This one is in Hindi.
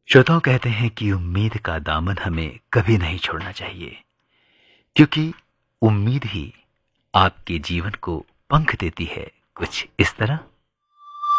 श्रोताओं कहते हैं कि उम्मीद का दामन हमें कभी नहीं छोड़ना चाहिए, क्योंकि उम्मीद ही आपके जीवन को पंख देती है, कुछ इस तरह।